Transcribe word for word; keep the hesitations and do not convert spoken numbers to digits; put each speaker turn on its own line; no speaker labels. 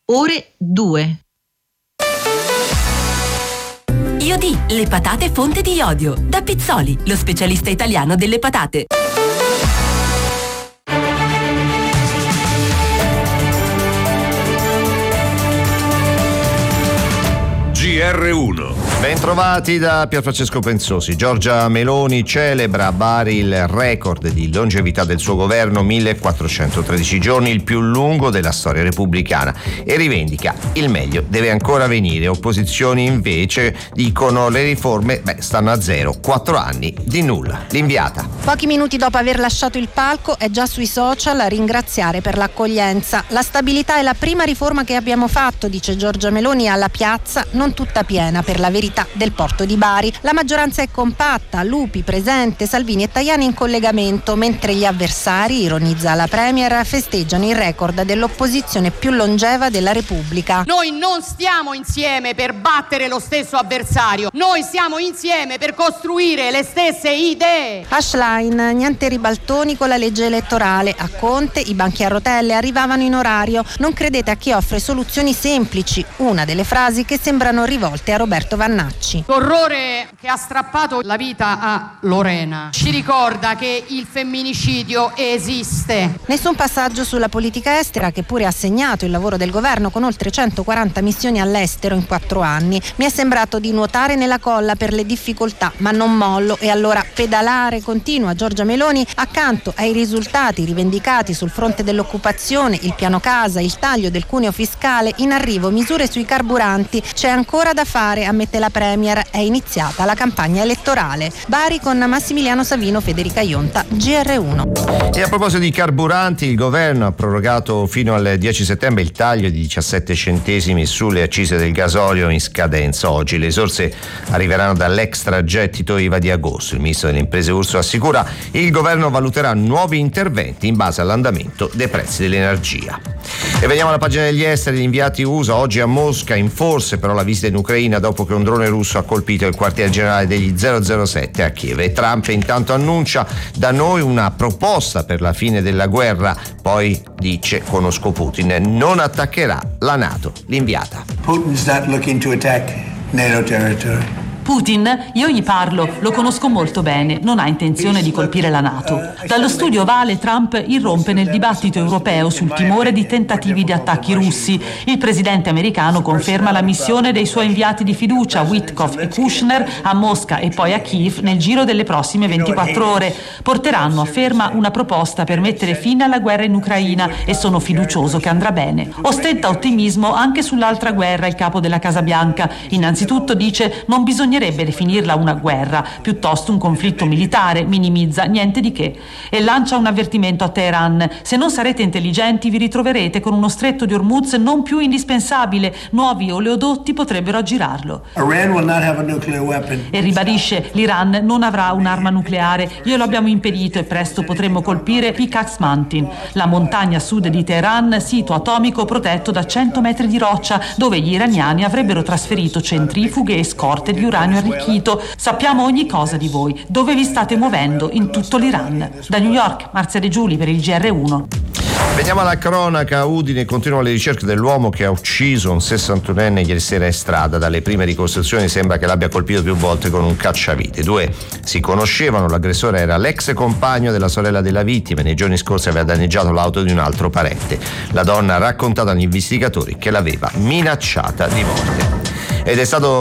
ore due.
Iodì, le patate fonte di iodio. Da Pizzoli, lo specialista italiano delle patate.
G R uno.
Bentrovati da Pierfrancesco Pensosi. Giorgia Meloni celebra a Bari il record di longevità del suo governo, millequattrocentotredici giorni, il più lungo della storia repubblicana, e rivendica il meglio deve ancora venire. Opposizioni invece dicono le riforme beh, stanno a zero, quattro anni di nulla. L'inviata.
Pochi minuti dopo aver lasciato il palco è già sui social a ringraziare per l'accoglienza. La stabilità è la prima riforma che abbiamo fatto, dice Giorgia Meloni alla piazza, non tutta piena per la verità, del porto di Bari. La maggioranza è compatta, Lupi presente, Salvini e Tajani in collegamento, mentre gli avversari, ironizza la Premier, festeggiano il record dell'opposizione più longeva della Repubblica.
Noi non stiamo insieme per battere lo stesso avversario, noi siamo insieme per costruire le stesse idee.
Ashline, niente ribaltoni con la legge elettorale. A Conte i banchi a rotelle arrivavano in orario. Non credete a chi offre soluzioni semplici, una delle frasi che sembrano rivolte a Roberto Vannacci.
L'orrore che ha strappato la vita a Lorena ci ricorda che il femminicidio esiste.
Nessun passaggio sulla politica estera, che pure ha segnato il lavoro del governo con oltre centoquaranta missioni all'estero in quattro anni. Mi è sembrato di nuotare nella colla per le difficoltà, ma non mollo, e allora pedalare, continua Giorgia Meloni. Accanto ai risultati rivendicati sul fronte dell'occupazione, il piano casa, il taglio del cuneo fiscale, in arrivo misure sui carburanti. C'è ancora da fare, ammette la Premier, è iniziata la campagna elettorale. Bari con Massimiliano Savino, Federica Ionta, G R uno.
E a proposito di carburanti, il governo ha prorogato fino al dieci settembre il taglio di diciassette centesimi sulle accise del gasolio in scadenza oggi. Le risorse arriveranno dall'extragettito I V A di agosto. Il ministro delle imprese Urso assicura che il governo valuterà nuovi interventi in base all'andamento dei prezzi dell'energia. E veniamo alla pagina degli esteri. Gli inviati U S A oggi a Mosca, in forse però la visita in Ucraina dopo che un drone russo ha colpito il quartier generale degli zero zero sette a Kiev. E Trump intanto annuncia da noi una proposta per la fine della guerra, poi dice conosco Putin, non attaccherà la NATO. L'inviata.
Putin's not looking to attack NATO territory.
Putin, io gli parlo, lo conosco molto bene, non ha intenzione di colpire la NATO. Dallo studio ovale Trump irrompe nel dibattito europeo sul timore di tentativi di attacchi russi. Il presidente americano conferma la missione dei suoi inviati di fiducia, Witkoff e Kushner, a Mosca e poi a Kiev nel giro delle prossime ventiquattro ore. Porteranno, afferma, una proposta per mettere fine alla guerra in Ucraina e sono fiducioso che andrà bene. Ostenta ottimismo anche sull'altra guerra il capo della Casa Bianca. Innanzitutto dice non bisogna Bisognerebbe definirla una guerra, piuttosto un conflitto militare, minimizza niente di che, e lancia un avvertimento a Teheran: se non sarete intelligenti vi ritroverete con uno stretto di Hormuz non più indispensabile, nuovi oleodotti potrebbero aggirarlo.
Iran will not have a nuclear weapon.
E ribadisce l'Iran non avrà un'arma nucleare, glielo abbiamo impedito e presto potremo colpire Pickaxe Mountain, la montagna a sud di Teheran, sito atomico protetto da cento metri di roccia dove gli iraniani avrebbero trasferito centrifughe e scorte di uranio arricchito. Sappiamo ogni cosa di voi, dove vi state muovendo in tutto l'Iran. Da New York, Marzia De Giuli per il G R uno.
Veniamo alla cronaca. A Udine continuano le ricerche dell'uomo che ha ucciso un sessantunenne ieri sera in strada. Dalle prime ricostruzioni sembra che l'abbia colpito più volte con un cacciavite. I due si conoscevano, l'aggressore era l'ex compagno della sorella della vittima e nei giorni scorsi aveva danneggiato l'auto di un altro parente. La donna ha raccontato agli investigatori che l'aveva minacciata di morte. Ed è stato